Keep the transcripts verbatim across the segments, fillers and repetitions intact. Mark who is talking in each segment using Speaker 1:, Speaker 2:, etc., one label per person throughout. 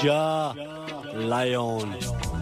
Speaker 1: Ja Lion.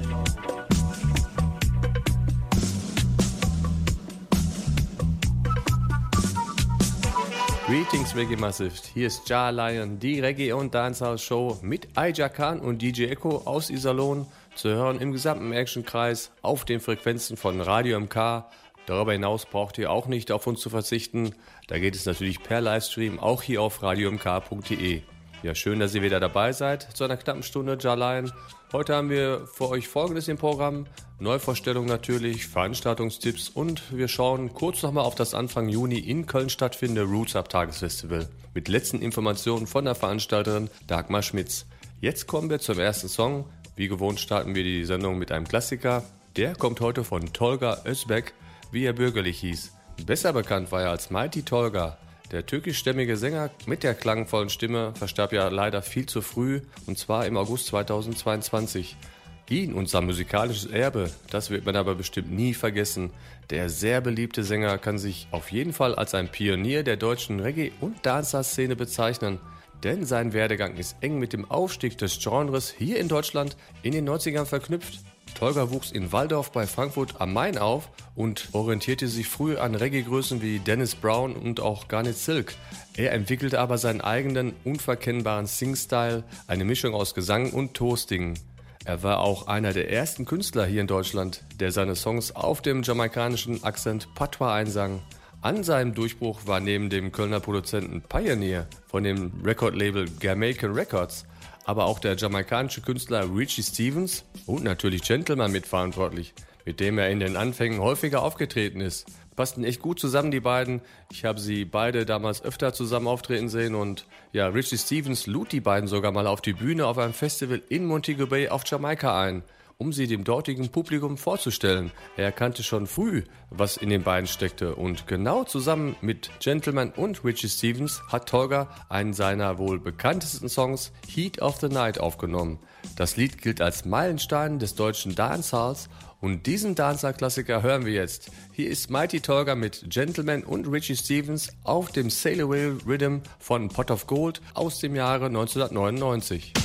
Speaker 2: Greetings Reggae Massive, hier ist Ja Lion, die Reggae- und Dancehall-Show mit Aja Khan und D J Echo aus Iserlohn, zu hören im gesamten Actionkreis auf den Frequenzen von Radio M K. Darüber hinaus braucht ihr auch nicht auf uns zu verzichten, da geht es natürlich per Livestream auch hier auf radio m k punkt d e. Ja, schön, dass ihr wieder dabei seid zu einer knappen Stunde Ja Lion. Heute haben wir für euch Folgendes im Programm: Neuvorstellung natürlich, Veranstaltungstipps und wir schauen kurz nochmal auf das Anfang Juni in Köln stattfindende Roots Up Tagesfestival mit letzten Informationen von der Veranstalterin Dagmar Schmitz. Jetzt kommen wir zum ersten Song. Wie gewohnt starten wir die Sendung mit einem Klassiker. Der kommt heute von Tolga Özbek, wie er bürgerlich hieß. Besser bekannt war er als Mighty Tolga. Der türkischstämmige Sänger mit der klangvollen Stimme verstarb ja leider viel zu früh, und zwar im August zweitausendzweiundzwanzig. Ihn und sein musikalisches Erbe, das wird man aber bestimmt nie vergessen. Der sehr beliebte Sänger kann sich auf jeden Fall als ein Pionier der deutschen Reggae- und Dancehall-Szene bezeichnen, denn sein Werdegang ist eng mit dem Aufstieg des Genres hier in Deutschland in den neunzigern verknüpft. Tolga wuchs in Walldorf bei Frankfurt am Main auf und orientierte sich früh an Reggae-Größen wie Dennis Brown und auch Garnet Silk. Er entwickelte aber seinen eigenen, unverkennbaren Sing-Style, eine Mischung aus Gesang und Toasting. Er war auch einer der ersten Künstler hier in Deutschland, der seine Songs auf dem jamaikanischen Akzent Patois einsang. An seinem Durchbruch war neben dem Kölner Produzenten Pioneer von dem Recordlabel Jamaican Records aber auch der jamaikanische Künstler Richie Stephens und natürlich Gentleman mitverantwortlich, mit dem er in den Anfängen häufiger aufgetreten ist. Passten echt gut zusammen, die beiden. Ich habe sie beide damals öfter zusammen auftreten sehen und ja, Richie Stephens lud die beiden sogar mal auf die Bühne auf einem Festival in Montego Bay auf Jamaika ein, um sie dem dortigen Publikum vorzustellen. Er erkannte schon früh, was in den beiden steckte, und genau zusammen mit Gentleman und Richie Stephens hat Tolga einen seiner wohl bekanntesten Songs, Heat of the Night, aufgenommen. Das Lied gilt als Meilenstein des deutschen Dancehalls und diesen Dancehall-Klassiker hören wir jetzt. Hier ist Mighty Tolga mit Gentleman und Richie Stephens auf dem Sail Away Rhythm von Pot of Gold aus dem Jahre neunzehnhundertneunundneunzig.